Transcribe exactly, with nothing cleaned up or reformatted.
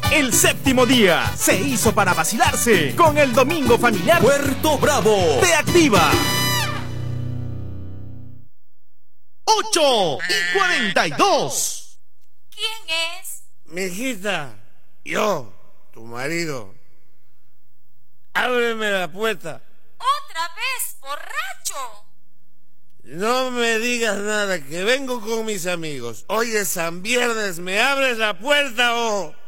El séptimo día se hizo para vacilarse con el Domingo Familiar Puerto Bravo. Te activa. ocho y cuarenta y dos. ¿Quién es? Mi hijita, yo, tu marido. Ábreme la puerta. ¿Otra vez, borracho? No me digas nada, que vengo con mis amigos. Hoy es San Viernes, ¿me abres la puerta o...?